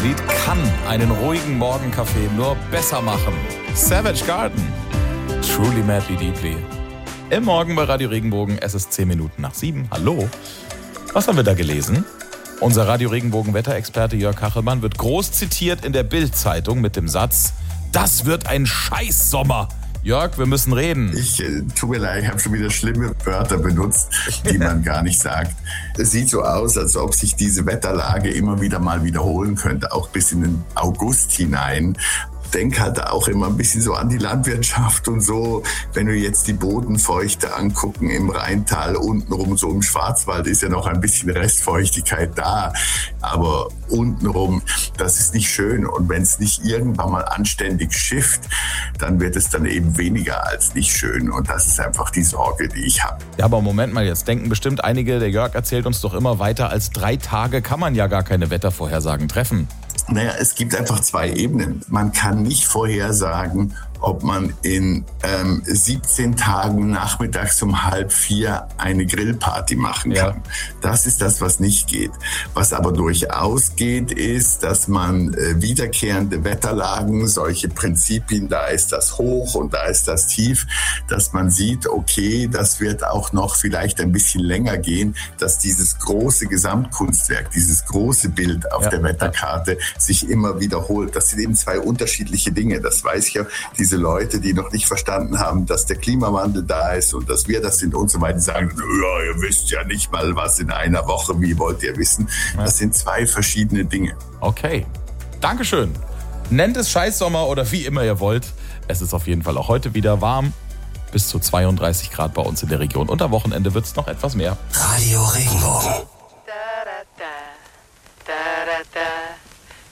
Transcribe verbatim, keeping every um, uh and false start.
Lied kann einen ruhigen Morgenkaffee nur besser machen. Savage Garden. Truly Madly Deeply. Im Morgen bei Radio Regenbogen, es ist zehn Minuten nach sieben. Hallo. Was haben wir da gelesen? Unser Radio Regenbogen Wetterexperte Jörg Kachelmann wird groß zitiert in der Bild-Zeitung mit dem Satz: Das wird ein Scheißsommer. Jörg, wir müssen reden. Ich äh, tut mir leid, ich habe schon wieder schlimme Wörter benutzt, die man gar nicht sagt. Es sieht so aus, als ob sich diese Wetterlage immer wieder mal wiederholen könnte, auch bis in den August hinein. Denk halt auch immer ein bisschen so an die Landwirtschaft und so. Wenn wir jetzt die Bodenfeuchte angucken im Rheintal, untenrum so im Schwarzwald ist ja noch ein bisschen Restfeuchtigkeit da. Aber untenrum, das ist nicht schön. Und wenn es nicht irgendwann mal anständig schifft, dann wird es dann eben weniger als nicht schön. Und das ist einfach die Sorge, die ich habe. Ja, aber Moment mal, jetzt denken bestimmt einige, der Jörg erzählt uns doch immer weiter, als drei Tage kann man ja gar keine Wettervorhersagen treffen. Naja, es gibt einfach zwei Ebenen. Man kann nicht vorhersagen, ob man in ähm, siebzehn Tagen nachmittags um halb vier eine Grillparty machen kann. Ja. Das ist das, was nicht geht. Was aber durchaus geht, ist, dass man äh, wiederkehrende Wetterlagen, solche Prinzipien, da ist das Hoch und da ist das Tief, dass man sieht, okay, das wird auch noch vielleicht ein bisschen länger gehen, dass dieses große Gesamtkunstwerk, dieses große Bild auf ja. der Wetterkarte sich immer wiederholt. Das sind eben zwei unterschiedliche Dinge. Das weiß ich ja. Diese Leute, die noch nicht verstanden haben, dass der Klimawandel da ist und dass wir das sind und so weiter, die sagen, ja, ihr wisst ja nicht mal was in einer Woche, wie wollt ihr wissen? Das sind zwei verschiedene Dinge. Okay, Dankeschön. Nennt es Scheißsommer oder wie immer ihr wollt. Es ist auf jeden Fall auch heute wieder warm. Bis zu zweiunddreißig Grad bei uns in der Region. Und am Wochenende wird es noch etwas mehr. Radio Regenbogen. Da, da, da, da, da, da.